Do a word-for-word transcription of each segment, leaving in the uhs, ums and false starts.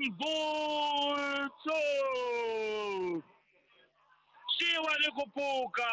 Shimbuzo Shiwa Nikupuka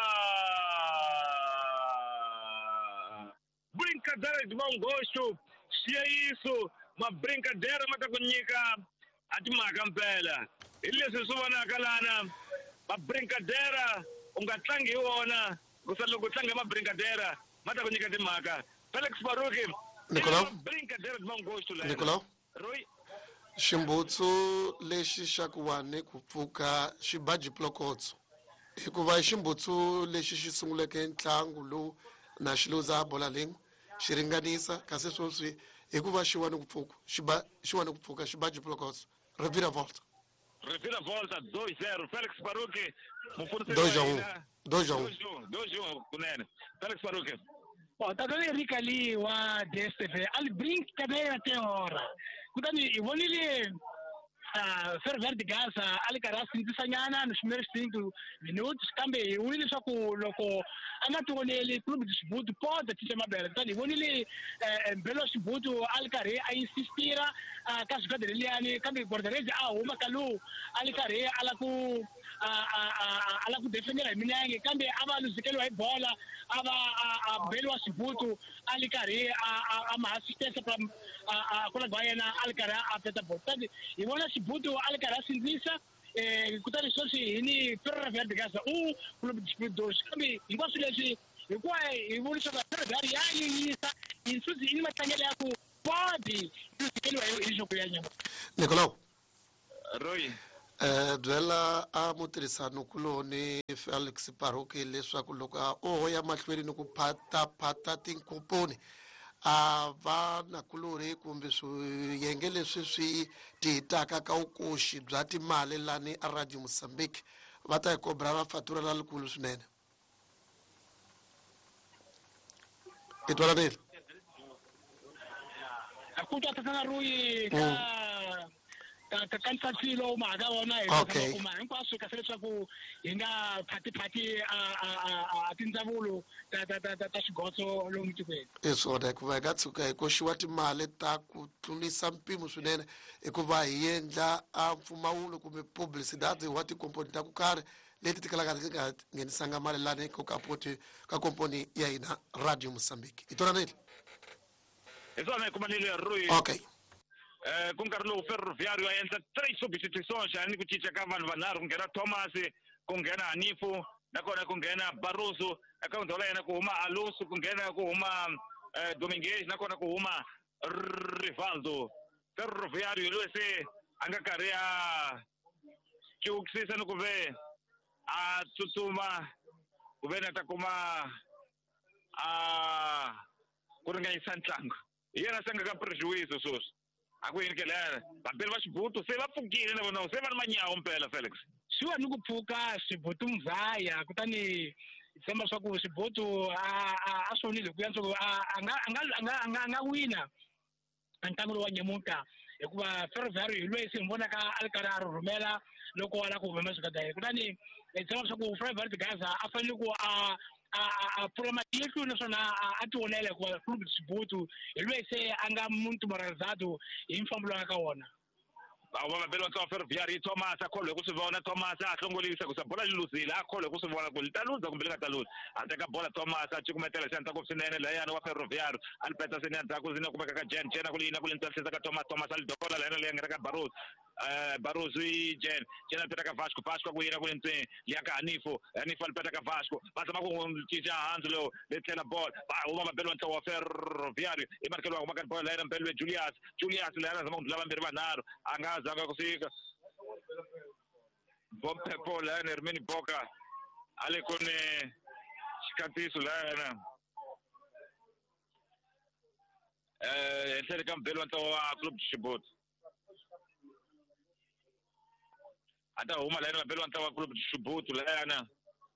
Brincadeira de bom gosto se é isso uma brincadeira mata kunyika atimaka mpela ilesi suvona kalana ma brincadeira ungatlangi iwona kusalo kutlanga ma brincadeira mata kunyika timaka Felix Baruki Nicolau brincadeira de bom gosto la Nicolau Rui ximbutsu lexi xa ku wane ku pfuka xi ba diplokotso hikuva i ximbutsu lexi xi sunguleke ntlangu lowu na xi luza bola leyi xi ringanisa kasi sweswi hikuva xi wane ku pfuka xi ba xi wane ku pfuka xi ba diplokotso revira volta revira volta dois zero Felix Baruki dois a um dois a um dois a um kunene Felix Baruki Bom, tá dando Henrique ali, o D S T V, ali brincadeira até hora. Quando eu vou ali, ferver de Gaza, ali cara, sinto sanhana nos primeiros cinco minutos, também, eu ali só com loco, anato nele, clube de esbuto, pode te chamar bela. Então, eu vou ali, belo esbuto, ali cara, a insistir, a caso que ele ali, também guardarei, ah, uma calu, ali cara, ala com ala ku defender minenge kambe abantu zikelo ibola aba abelo wasibutu alikare ama assistance from kola bayana alikara apeta botadi ibona sibutu alikara sinzisa eh kutari sosi ini perra verde gasa u club de dos kambe ingosu lesi ikwa ibuli soka perra yani isa insuzi ini matangele yako podi zikelo ijo kuyanya Nicolau Roy Eh, byela a mutirhisano kuloni Felix Baruki leswaku loko a oho ya mahlweni ni ku phataphata tinkomponi a va na kulori kumbe swiyenge leswi swi tihitaka ka ukoxi bya timali lani a Radio Mozambique va ta hi kobra va fatura lalikulu swinene i twananile akuta tatana Rui ka ka kanta tsilo ma ga wona e Okay. kuma hinkwaswo ka leswaku hi nga phati phati a a tindzavulo ta ta ta ta xigotso lomu tikweni i swona hikuva hi nga tshuka hi koxiwa timali ta ku tlurisa mpimo swinene hikuva hi endla a mpfumawulo kumbe publicity wa tikomponi ta ku karhi leti ti kalaka ti nga nghenisanga mali lani ka poti ka komponi ya hina Radio Mozambique i twananile Isona kumanile Rui okay Eh, com Carlos Ferroviário entra três substituições, já nem que tinha Cavan Vanar, com Gera Thomas, com Gera Anifo, agora com Gera Barroso, agora com uma Alonso, com Gera com uma Domingues, agora com uma Rivaldo. Ferroviário, ele se anga carreira que o que se não vê a Tsutuma, o Veneta com uma a Coringa em Santango. E era sanga com prejuízo, sus. Akuini ke la papel va xibutu se va pfukile na vona se va manyawo mpela Felix swiwa ni ku pfuka swibutu mzaya kutani tshemba swa ku swibutu a a swonile ku ya ntsoko a nga nga nga nga wina ntlangu wa nyemuka hikuva Ferroviário hi loyi se mbona ka alikara a rhumela loko wala ku humema swi kadayi kutani tshemba swa ku Ferroviário de Gaza a fanele ku a a pfula matihlo naswona a ti vonela hikuva club de xibutu hi loyi se a nga muntu moralizado hi mfambo lowa ka wona awuva vele wa Ferroviário Thomas akholwe ku swi vona Thomas a hlongolisa ku sa bola liluzile akholwe ku swi vona ku litaluza kumbe li nga taluza a teka bola Thomas a cukumetela xanta ku swinene layani wa Ferroviário a li peta seni endzhaku zina kumeka ka Jen Jen a ku liyina ku lintsalisisa ka Thomas Thomas a li dokola layana leyi nga ka Barroso eh Barroso i Jen Jen a peta ka Vasco Vasco ku yina ku lintseni liya ka Anifo Anifo a li peta ka Vasco va zama ku cinca hansi lo le tlela bola huma mabelo wa ntlawa wa Ferroviário i markelo wa ka bola layana mpelo Julius Julius layana zama ku ndlava mbirhi vanharhu a nga zanga kufika bombe pola ene Hermini Boka ale con xikatiso lana eh entere campelo wa club de Xibutu ata huma lana belo wa club de Xibutu lana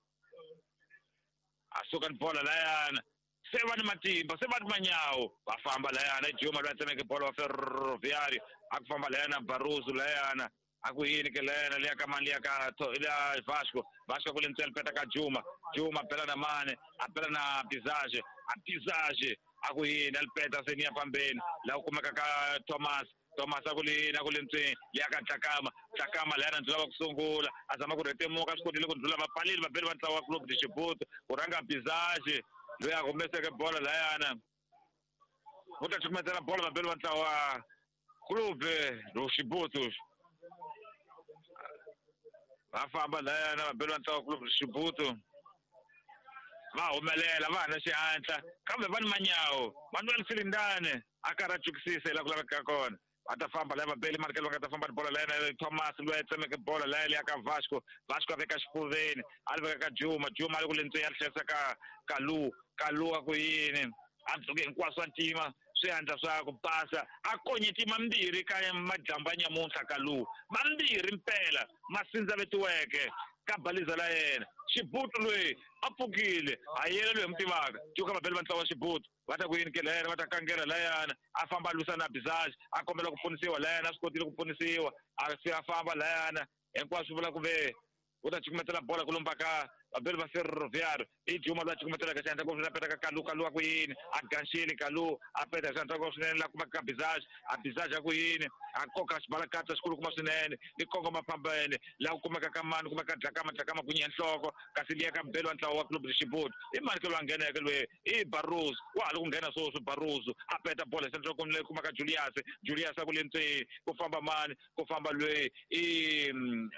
asukan pola lana seva ni matimba seva ni manyawo va famba lana Juma lwa tsemeke pola wa Ferroviário akufamba lana Barroso lana akuyini ke lena liya ka mali ya ka ila Vasco Vasco ku lentsela peta ka Juma Juma pela na mane apela na Pisage a Pisage akuyini alipeta senia pambeni la ukumeka ka Thomas Thomas akulina kulentsi liyaka Takama Takama lana ndlava kusungula azama kuretemuka swikodile ku ndlula vapaleli vabeli va ntlawa wa Club de Xibuto kuranga Bizaje loyi a humeseke bola layana u ta cukumetela bola vabeli va ntlawa wa Club de Xibuto va famba layana vabeli va ntlawa wa Club de Xibuto va humelela va na xihatla kambe va ni manyawu Manuel Silindane a karhi a cukisisa la ku laveka kona ata famba lava beli markelo nga ta famba bola lena Thomas loyi tsemeke bola lena ya ka Vasco Vasco aveka xipuveni aliveka ka Juma Juma ali ku lentsi ya hlesa ka Kalu Kalu a ku yini a tsuke hinkwaswo ntima swihandla swa ku pasa a konyeti mambirhi ka majamba nyamuntlha Kalu mambirhi mpela masindzavetiweke ka baliza la yena Xibuto loyi a pfukile a yela loyi mutivaka juka vabeli va ntlawa wa Xibuto va ta ku yini ke lena va ta kangela layana a famba lusa na Bizaje a kombela ku pfunisiwa layana a swi kotile ku pfunisiwa a se a famba layana hinkwaswo vula ku ve u ta cukumetela bola ku lomba ka vabeli va Ferroviario i Juma loyi a cukumetelaka xandla ngopfu na peta ka Kalu Kalu a ku yini a ganxile Kalu a peta xandla ngopfu swinene la kumeka ka Bizaje a Bizaje a ku yini a koka xibalakatsa xikulukumba swinene ni kongoma phambene la ku kumeka ka mani kumeka Dakama Dakama ku nye nhloko kasi liya ka mbeli wa ntlawa wa Club de Xibuto i markelo a ngheneke loyi i Barroso wa ha ku nghena swoswo Barroso a peta bola xandla ku le kumeka Julius Julius a ku le ntseni ku famba mani ku famba loyi i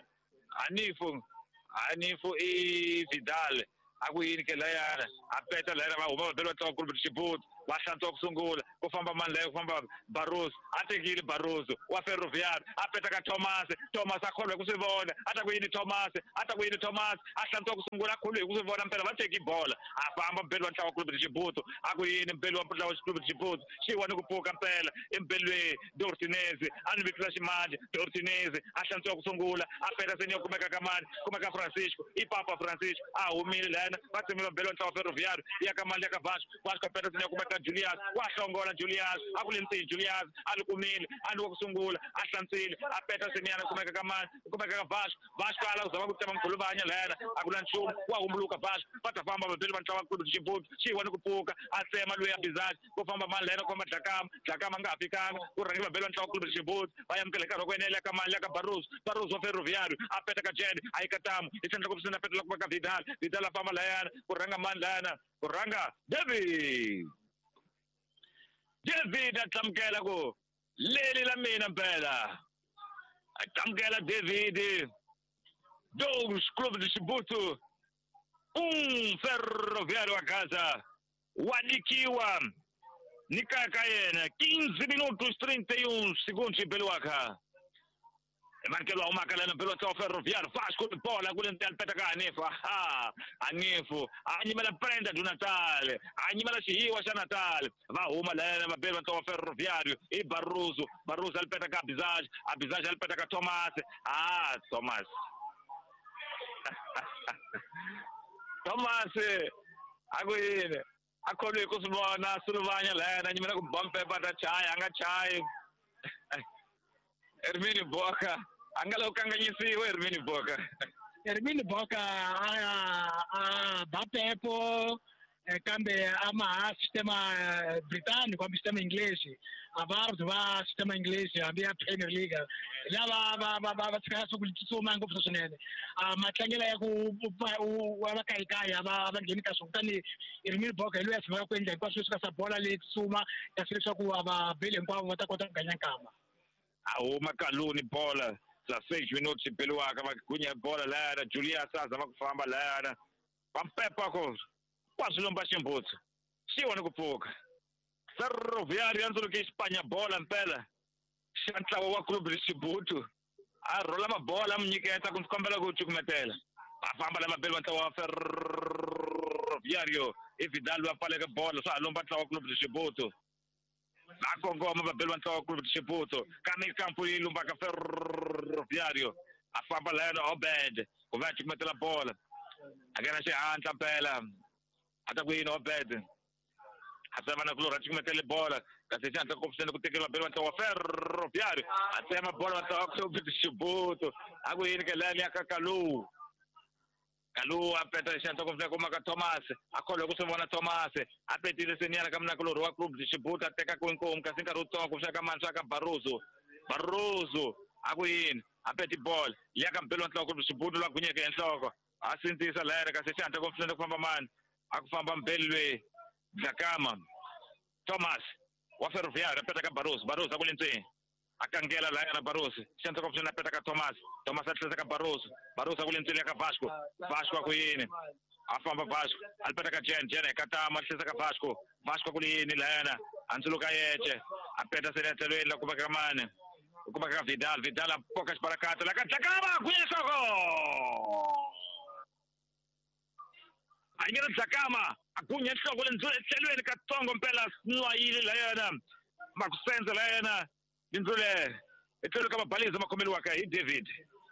Hanifo Hanifo i Vidal a ku yini ke layana a peta layana va huma vabeli va ntlawa wa Club de Xibuto va hlantswa ku sungula ku famba mani leyo ku famba Barroso a tekile Barroso wa Ferroviario a peta ka Thomas Thomas a kholwe ku swi vona a ta ku yini Thomas a ta ku yini Thomas a hlantswa ku sungula a kholwe ku swi vona mpela va teki bola a famba mbeli wa ntlawa wa Club de Xibuto a ku yini mbeli wa ntlawa wa Club de Xibuto xi wani ku pfuka mpela i mbeli Dortinese a ni vitisa ximanje Dortinese a hlantswa ku sungula a peta se ni yo kumeka ka mani kumeka Francisco i Papa Francisco a humile lana va tsemela mbeli wa ntlawa wa Ferroviario ya ka mali ya ka Vasco Vasco a peta se ni yo kumeka Julius wa hlongola Julius a ku lentsi Julius a li kumile a ni wa ku sungula a hlantsile a peta senyana kumeka ka mani kumeka ka Vasco Vasco ala ku zama ku tema mkhuluvanya lena a ku na nchumu wa humbuluka Vasco va ta famba vabeli va ntlawa wa Club de Xibuto xi wani ku pfuka a tsema loyi ya Bizaje ku famba mani lena ku famba Dakama Dakama nga ha fikanga ku rhangi vabeli va ntlawa wa Club de Xibuto va yamukela nkarhi wa ku enela ka mali ya ka Barroso Barroso wa Ferroviario a peta ka Jedi a yi ka Tamu i tlhandla ku swi na peta la ku ka Vidal Vidal a famba layana ku rhanga mani lana ku rhanga David David a tlamukela ku leli la mina mpela a tlamukela David Dogs Club de Xibuto um Ferroviario a casa wa nikiwa ni kaya ka yena quinze minutos trinta e um segundos pelo waka markelo uma kala na pelo tsa Ferroviario Vasco de bola ku lentsi alpeta ka Hanifo ha Hanifo anyimela prenda du Natale anyimela xihiwa xa Natale va huma lena va bela tsa Ferroviario i Barroso Barroso alpeta ka Bizaje a Bizaje alpeta ka Thomas ah Thomas Thomas a ku yini a khole ku swivona suluvanya lena anyimela ku bombe bata chaya anga chayi Hermini Boca angalo kanganyisiwe Hermini Boca Hermini Boca a a bapepo kambe ama sistema britannico ama sistema inglese avardo va sistema inglese abia Premier League lava va va va tsakaso ku tsoma ngopfu swinene a matlangela ya ku wa kai kai ava va ngeni ka switani Hermini Boca lo ya sivaka ku endla hinkwaswo swi ka sa bola le tsuma ya swi leswaku ava bele hinkwavo va ta kota ku ganya nkama ahuma Kaluni bola za seis minutos pelo waka va kunya bola lana Julius azama ku famba lana pampepa ko quase lomba Xibuto xi wani ku pfuka Ferroviario andzuluke Espanya bola mpela xa ntlawa wa Club de Xibuto a rola mabola amnyiketa ku kombela ku cukumetela a famba lama beli va ntlawa wa Ferroviario i Vidal va pfaleka bola swa ha lomba ntlawa wa Club de Xibuto a kongoma vabeli va ntlawa wa Club de Xibuto kani campo yi lumba ka Ferroviario a famba lena Obed ku va cukumetela bola a nghena xihatla mpela a ta ku yini Obed a tsema na ku lora cukumetele bola kasi xantla ku pfuseni ku tekela vabeli va ntlawa wa Ferroviario a tsema bola va ntlawa wa Club de Xibuto a ku yini ke leni ya ka Kalu Kalu a peta xantla ku pfuseni ku maka Thomas a kholwe ku swi vona Thomas a petile senyana ka mna ku lori wa Club de Xibuto a teka ku inkomu kasi nkarhi wutsongo ku pfuseni ka mani swa ka Barroso Barroso akuyini aphethe ibhola liyaka mpelo nhloko Sibhutu lwagunyeke enhloko asintisa lera kaseshanta komfunda kufamba mani akufamba mpelwe Zakama Thomas wa Ferroviário aphethe ka Barroso Barroso akulentini akangela la yana Barroso shanta komfunda aphethe ka Thomas Thomas atleza ka Barroso Barroso akulentini ka Vasco Vasco akuyini afamba Vasco aliphethe ka Jen Jen ekatama atleza ka Vasco Vasco akulini la yana Ansuluka yeche aphethe senethelweni lakubaka mani ukubaka Vidal Vidal apoka sparakata la Zakama kuyesoko ayingena Zakama akunye enhloko lenzelweni kaTongo mpela sinwayile la yana makusenza la yana inzule ethelo kababhaliza amakhomeli wakhe i David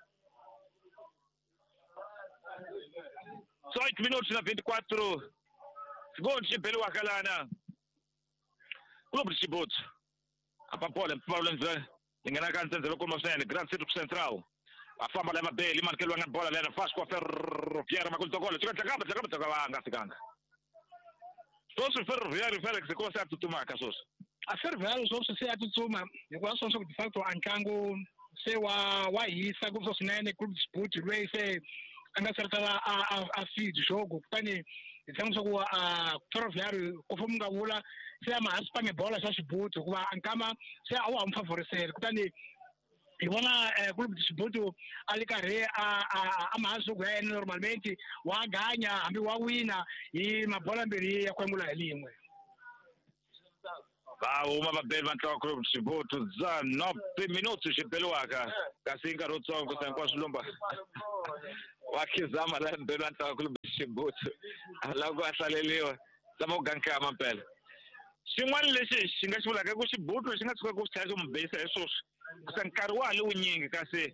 so eight minutos na vinte-quatro segundos impelo wakhe lana Clube de Sibhutu apa bola Paulo Nzwe ingena kantsenzelo komosene Grand City Central afamba la mabeli imankelwa ngebola lena Vasco Ferroviário makulitokolo chika Zakama Zakama Zakama sikanga Soso Ferroviário Felix kosa tutumaka soso a Ferroviário soso se atutuma ikwaso so de facto ankango se wa wa hisa kuso sinene Clube de Sibhutu lwe se angasertala a a feed jogo kutani itsango ku a Ferroviário kofumunga vula se ama aspange bola sa Sibhutu kuba ankama se awu amfavorisela kutani ibona Clube de Sibhutu alikare a amazo gwe normalmente waganya ambi wawina i mabola mbiri ya kwengula elimwe ba uma babeli bantu Clube de Sibhutu za nove minutos impelo waka kasinga rotsongo sankwashilomba wakizama la mbelo bantu Clube de Sibhutu ala kwasaleliwa samogankama mpela xin'wana lexi xi nga xivulaka ku Sibhutu lexi nga tshuka ku xithaya xo mbeyisa hi swoswi kusa nkarhi wa lowunyingi kasi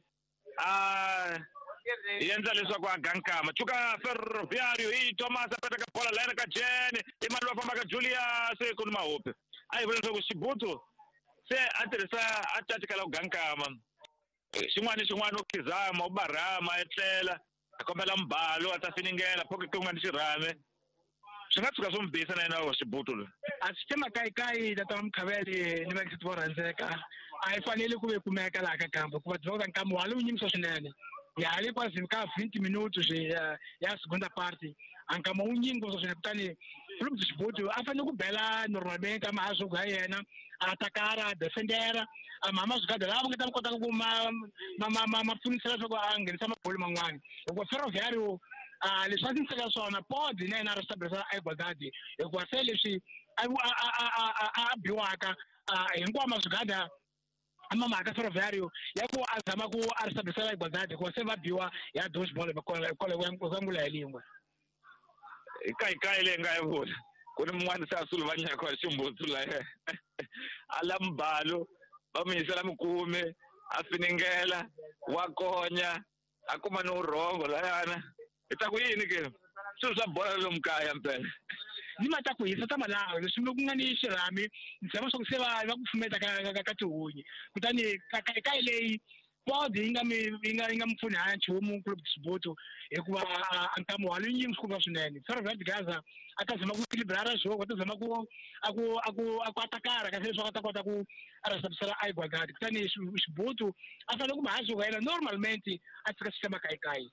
a yenza leswaku a gankama chuka Ferroviário hi Thomas apeta ka bola lena ka Jen imali wa famba ka Julius ku ni mahope a hi vula leswaku Sibhutu se a tirhisa a tatikala ku gankama xin'wana ni xin'wana u khizama u barhama etlela a kombela mbalo a ta finingela phoke ku nga ni xirhame swi nga tshuka swo mi bihisa na yena wa Sibhutu loyi a sistema kayikayi tata Mkhaveli ni vakisi vo rhandzeka a yi fanele ku ve kumeka laha ka kambe kuva dzonga nkama wa lowunyimisa swinene ya hali kwasi ka vinte minutos ya ya segunda parte ankama wu nyingosa swinene kutani Clube de Sibhutu a fanele ku bela normalmente amahazo ya yena a atakara defendera mama zikade lavo nga ta kota ku ma ma ma ma pfunisela swa ku a nghenisa mabolo man'wana hikuva Ferroviário a leswi a tiniseka swona podi na yena a restablisa a igualdade hikuva se leswi a a a biwaka hinkwawo mazwigada amamaka Ferroviário ya ku a zama ku a restablisa a igualdade hikuva se va biwa ya dodgeball kole kwengula ya lingwe ikayikai leyi nga yi vula ku ni mun'wana se a suluvanyaka wa Ximbutsu laha ala mbalo va mi yisela mikume a finingela wa konya a kuma ni urhongo layana i ta ku yini ke swilo swa bola lomu kaya mpela ni mata ku hisa ta malawo leswi ku nga ni xirhami ni tshama swa ku se va va ku fumeta ka ka tihunyi kutani kayikai leyi podi yi nga mi yi nga yi nga mi pfuni ha nchumu Clube de Sibhutu hikuva ankama wa lunyingi swi swinene Ferroviário de Gaza a ta zama ku equilibrar jogo a ta zama ku a ku a ku a ku atakara kasi leswaku a ta kota ku a restablisa a igualdade kutani Sibhutu a fanele ku mahazo ka yena normalmente a tshika sistema kayikai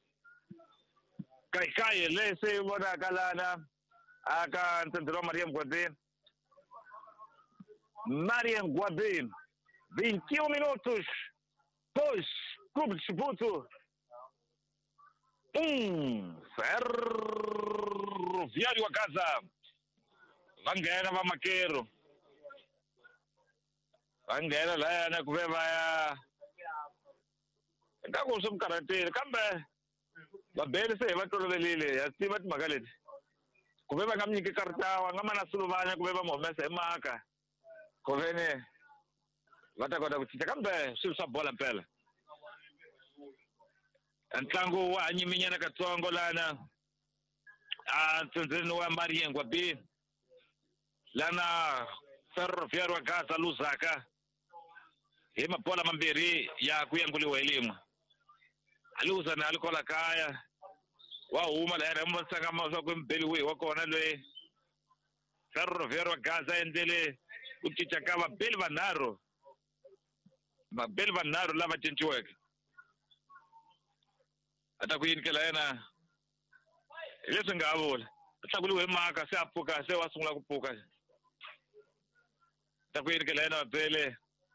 kayikai lesi vonaka lana aka ntsendelo Mariam Guadin Mariam Guadin vinte e um minutos dois Clube de Sibhutu um Ferroviário a Gaza va nghena va makero va nghena lana ku ve va ya eka ku swi mukarhatile kambe vabeli se hi va toloverile ya tiva timhaka leti ku ve va nga mi nyiki karata va nga ma na suluvanya ku ve va mi humesa hi maka ku ve ni va ta kota ku cinca kambe swilo swa bola mpela ntlangu wa hanyiminyana katsongo lana a ntsendzeni wa Mariam Guadin lana Ferroviário wa Gaza luzaka hi mabola mambirhi ya ku yanguliwa hi limwe aluza na alikola kaya wa huma la yena msanga mazo ku mbeli wihi wa kona loyi Ferroviário wa Gaza endlele ku cinca ka vabeli vanharhu mabeli vanharhu lava cinciweke a ta ku yinikela yena hi leswi nga vula tlakuriwe hi mhaka se a pfuka se wa sungula ku pfuka ta ku yinikela yena mabeli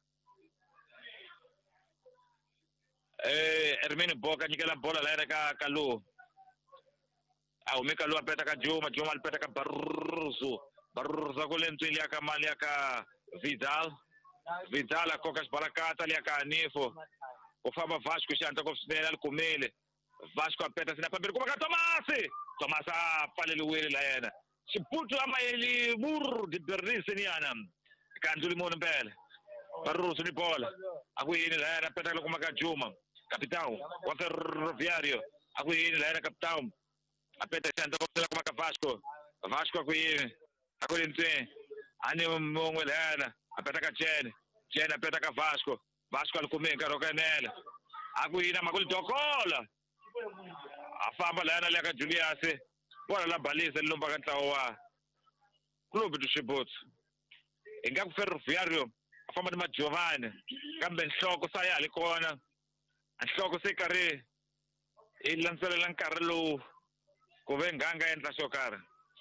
eh Ermini Boka nyikela bola la yena ka Kalu a humi Kalu a peta ka Juma Juma a peta ka Barroso Barroso ku le ntswili ya ka mali ya ka Vidal Vidal a koka xibalakata ya ka Nifo u famba Vasco xanta ko swinene ali kumile Vasco a peta sina pamberi ku ka Thomas Thomas a pfaleliwile la yena xiputu amayeli bur di Berlin yana kandzuli mona mpela Barroso ni bola a ku yini la yena peta loko maka Juma capitão wa Ferroviário a ku yini la yena capitão a peta xanta ko sina maka Vasco Vasco a ku yini a ku lentse ani mongwe la yena a peta ka Chen Chen a peta ka Vasco Vasco al kumeka ro kanela a ku yini makuli dokola a famba la yena le ka Julius bola la balisa lomba ka ntlawa club du Chibut inga ku Ferroviário a famba ni ma Giovanni kambe nhloko sa yali kona nhloko se kare i landzelela nkarhi lowu ku ve nganga endla xo karhi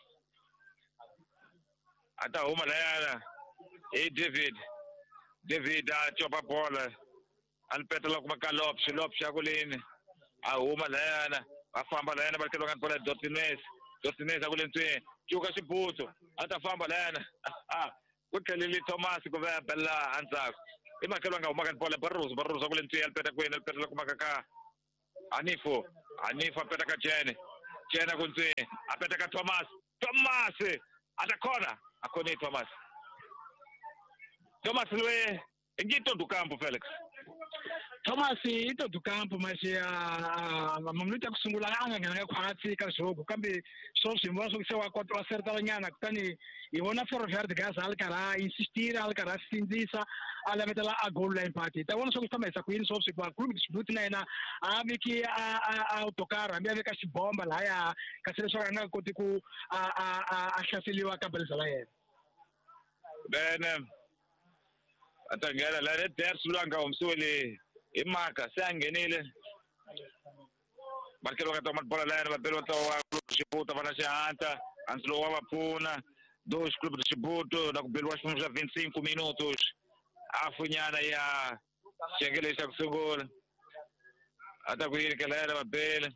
a ta huma la yana i David David a chopa bola al petela kuma ka Lopes Lopes ya kuleni a huma la yana a famba la yana ba tlhelo ka bola Dortines Dortines a kuleni chuka xibuto a ta famba la yana ah ku tlheleli Thomas ku ve bella andzako i makelo nga huma ka bola Barroso Barroso ku lentsi al peta kwena al peta kuma ka Anifo Anifo a peta ka Jene Jene ku ntsi a peta ka Thomas Thomas a ta khona a khone Thomas Thomas lwe ngito du campo Felix Thomas ito du campo mase a mamluta kusungula anga ngana khwatsi ka jogo kambe so simba so se wa kwatwa serta nyana kutani ibona Ferroviário de Gaza alkara insistir alkara sindisa ala metala a goal line party ta wona so kutama esa kuin so sikwa club dispute na ina amiki a autocar ambi aveka xibomba la ya kasele so nga koti ku a a a hlaseliwa ka belisa la yena bene atangela la red tersu langa umswele imaka sangenile markelo ka toma bola la yena belo to wa club Chibut vana xanta anslo wa puna dois clubes de Chibut na kubelo wa já vinte e cinco minutos a funyana ya chegele xa kusungula ata ku yini kala yena mabele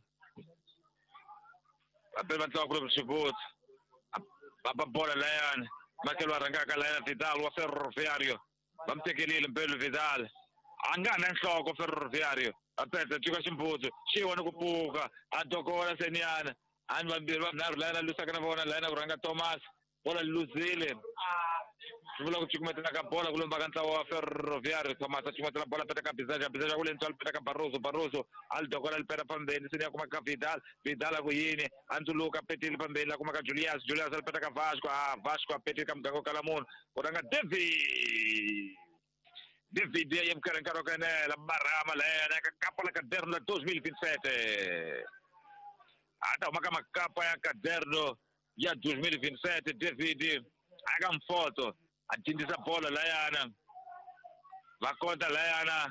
mabele va club de Chibut baba bola la yana markelo arranca ka la yana Vidal wa Ferroviário bamtekelile mpelo Vidal angana nhloko Ferroviário apeta chuka ximbuzo xi wona ku pfuka a dokola seniyana ani vambirhi vanharhu lana lusaka na vona lana kuranga Thomas bola luzile vula ku cukumetela ka bola ku lomba ka ntlawa wa Ferroviário Thomas a cukumetela bola peta ka Bizaja Bizaja ku le ntswali peta ka Barroso Barroso al dokola li peta pambeni seni ya kuma ka Vidal Vidal a ku yini a ndzuluka petile pambeni la kuma ka Julius Julius al peta ka Vasco a Vasco a petile ka muganga ka Lamon kuranga David David ya mkara nkaro kana la marama la yana ka kapa la caderno dois mil e vinte e sete ata uma kama kapa ya caderno ya dois mil e vinte e sete David aga mfoto atindisa bola la yana va conta la yana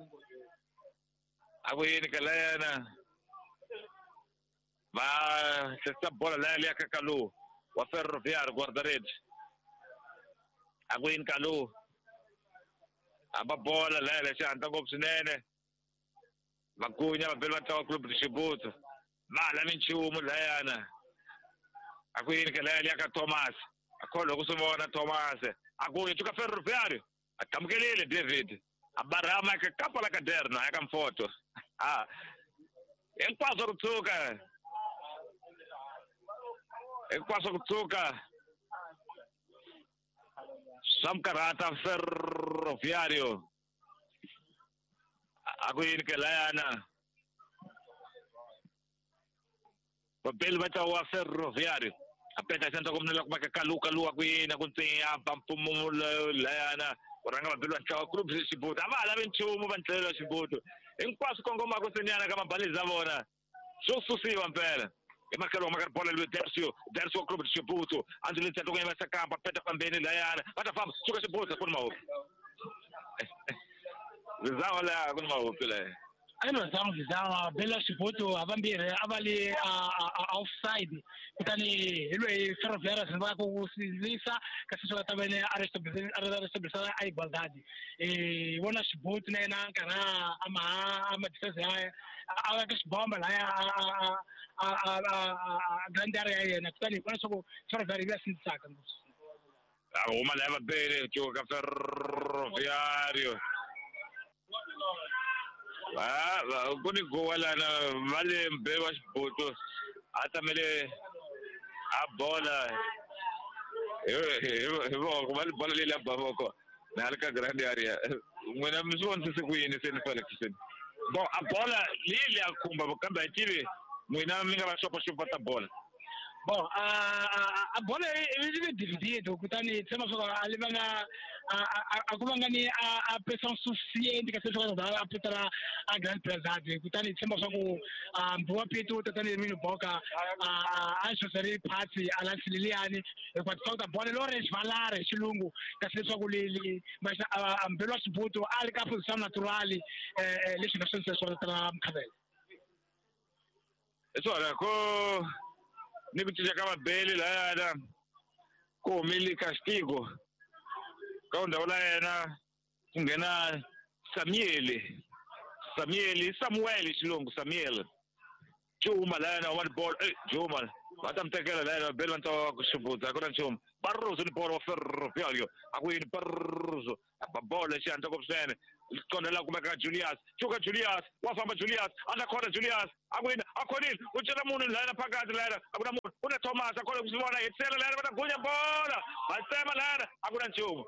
awini ka la yana va sta bola la ya ka Kalu wa Ferroviário guardared awini Kalu aba bola la le xanta ngopfu swinene vakunya vabeli va ntlawa club de Chibut mala ni nchumu la yana a ku yini ka la ya ka Thomas a kho loko swi vona Thomas a ku yi ka Ferroviário a kamukelile David a barama ka kapa la caderno ya ka mfoto ah hinkwaswo ku tsuka hinkwaswo ku tsuka samkarata Ferroviário a ku yini ka la yana papel va tawa Ferroviário apeta senta kom nila kumaka Kalu Kalu a ku yini ku ntsinga pampumulo la yana kuranga papel va tawa club de Chibut ava la benchumu va ntlela Chibut hinkwaswo kongoma ku senyana ka mabaliza vona swo susiwa mpela emakelo makar bola lu Dercio Dercio club de Chibut andile tento kwenye masa kampa peta pambeni la yana ata fam suka Chibut kwa maovu Vizawa la kuna upile. Ano zangu vizawa bela shipoto abambire abali offside kutani ilwe ferroviaria zinba kusilisa kasisoka tabene arrestablisha ai igualdade e wona shipoto nena kana ama ama defense haya awa kashibomba la ya a grande area yena kutani wona soko ferroviaria sintsaka Uma leva bene gioca ferroviario. Ah, kuni goala na vale mbewa shipoto hata mele a bola eu eu vou vale bola lele abavoko na alka grande area mwena mzonzi sikuini sen Felix sen bon a bola lele akumba kamba chive mwena minga bashopa shopa ta bola bon a a bola ele dividido kutani tsema soka alibanga akubangani a pressão suficiente que seja a petara a grande pesade kutani tsema soku mbuwa pitu tatani mino boka a associare party ala Liliani kwa tsauta bola lore valare chilungu kasi soku lili mas ambelo sibuto ali ka posição naturali leswi nga swi swo tra mkhavela eso ala ko ni kutsha kama bele la la ko mili castigo kaunda wala yena kungena Samuel Samuel Samuel Shilongo Samuel Juma la na one ball eh Juma batamtekela la bele nto kushubuta kuna chuma Barroso ni ball ferroviario akwini Barroso bola shanta kopsene kona la kumeka Julius chuka Julius wafamba Julius anakhona Julius akwini akhonini utshela umuntu la phakathi la akuna umuntu una Thomas akhona kusibona etsela la batagunya bola basema la akuna nchumo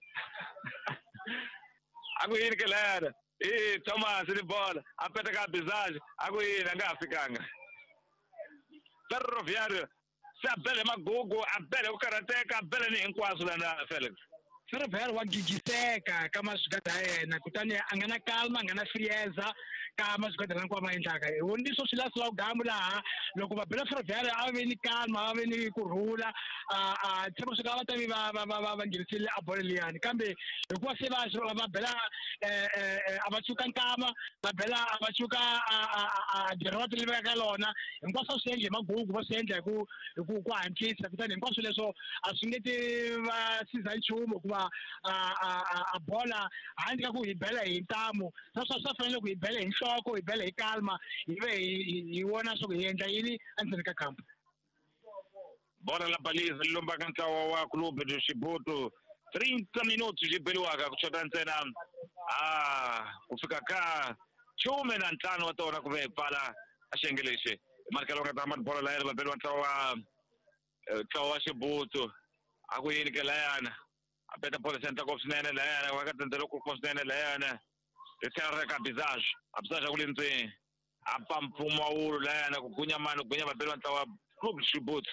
akwini ke la eh Thomas ni bola apeta ka bizaje akwini angafikanga ferroviario sabele magugu abele ukarateka abele ni hinkwaso lana Felix ferroviario wa gigiseka kama swigada yena kutani angana calma angana frieza kama swigada na kwa maendlaka wondiso silasi la ugamu laha loko va bela ferroviario ave ni calma ave ni kurhula a tsema swika va tavi va va va va ngirisile a bola liyani kambe hikuva se va va bela avachuka nkama va bela avachuka a derota live ka lona hinkwaswo swi endle magugu va swi endla ku ku ku hantlisa kutani hinkwaswo leswo a swi nge ti va siza nchumu kuva a bola handle ka ku hi bela hi ntamu swa swa fanele ku hi bela hi nhloko hi bela hi calma hi ve hi wona swo hi endla yini endzeni ka kampo bola la baliza lomba ka ntlawa wa club de Shibuto thirty minutos jibeliwaka kuchota ntsena ah kufika ka chume na ntano wa tona ku ve pala ashengeleshe markalo ka tama bola la yela belo ntlawa ntlawa wa Shibuto akuyini ke la yana apeta bola center ko swinene la yana wa ka tendelo ko swinene la yana etera ka bizage abizage kulentseni apa mpfumo wu la yana ku gunya mani gunya babelo ntlawa club Shibuto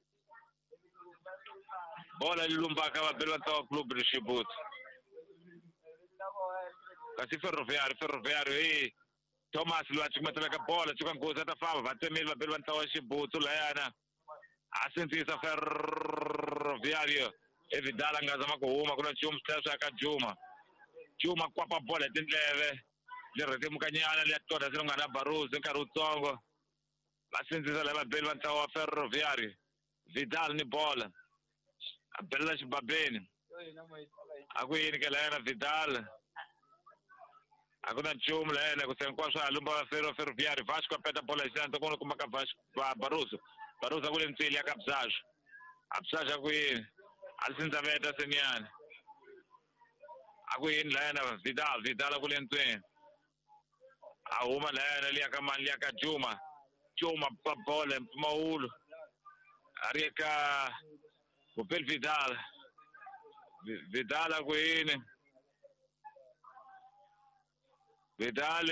bola lilumba ka babelo ntlawa club Shibuto kasi ferroviario ferroviario eh Thomas lo achimatela ka bola chuka ngoza ta famba vatemeli babelo ntlawa Shibuto la yana asintisa ferroviario evidala ngazama ku huma kuna Juma stasa ka Juma Juma kwapa bola tindleve lerete mukanyana liyatoda sinongana Barroso nkarhi utsongo asintisa la babelo ntlawa ferroviario Vidal ni bola abella xibabeni akuyini ke la yana Vidal akuna nchumu la yana kusenkwaswo alumba ferro ferroviario Vasco apeta bola isanta kono kumaka Vasco Barroso Barroso kule ntsili aka Absage Absage akuyini alisinza veta senyana akuyini la yana Vidal Vidal kule ntsini ahuma la yana liyaka mani liyaka Juma Juma pa bola mpumawulu ariyeka kupel Vidal Vidal akuyini Vidal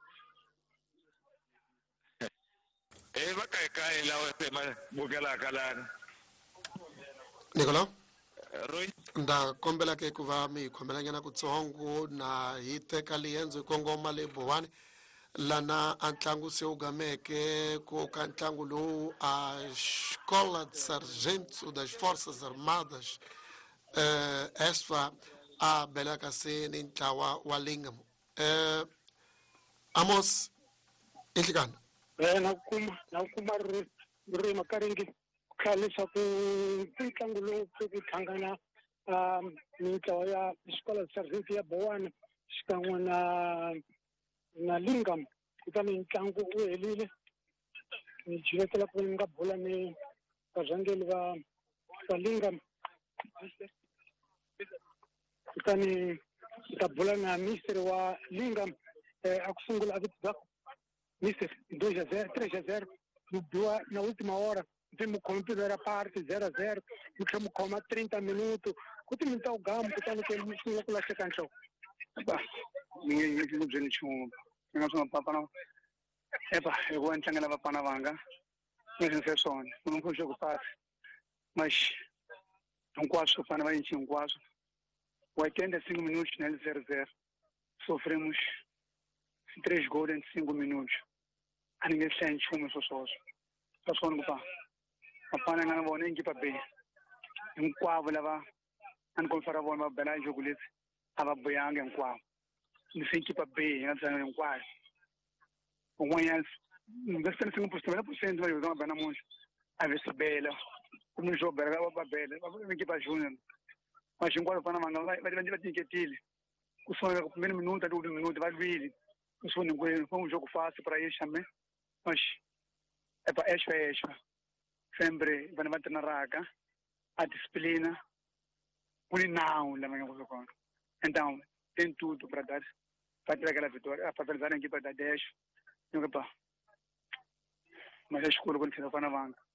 eh bakai kai lawa sema bugela kalana Nicola Roy nda kombela ke ku va mi kombela nyana kutsongo na hi teka lienzo kongoma le bowani lana antlangu se ugameke ku ka ntlangu lowu a escola de sargentos das forças armadas eh esfa a bela ka se ni ntlawa wa Lingam eh Amos Ehlikana eh nakuma nakuma ri makaringi khale sa ku ntlangu lowu ku tlangana um mitlawa ya xikola service ya Bowana xikan'we na na Lingam kutani ntlangu u helile ni jiletela ku nga bola ni varhangeli va va Lingam kutani ta bola na mister wa Lingam eh akusungula avitba mister dois a zero, três a zero mudou na última hora temos como primeira parte zero a zero ficamos como trinta minutos kutani então gamo kutani que ele não kula second show ba ninguém ninguém não diz nenhum não só papa não é pá eu vou entrar na papa na vanga mas não sei só não vou jogar fácil mas um quase para vai encher um quase oitenta e cinco minutos nele zero a zero sofremos três gols em cinco minutos a ninguém sente como só só só só não pá papa não vou nem que para bem um quase leva an confara vou uma bela jogo lesse ava boyanga um quase não sei que para bem não sei um quase o manhã gastando cinco por cento vai usar uma bela monte a ver se bela como jogo bela vai bela vai que para júnior mas um quase para manga vai vai vai ter que tile o som no primeiro minuto do último minuto vai vir o som não foi um jogo fácil para eles também mas é para eles é sempre vai bater na raga a disciplina o não lá mais coisa com então tem tudo para dar para ter aquela vitória para fazer a equipe da dez não é pá mas a escola quando se vai na banca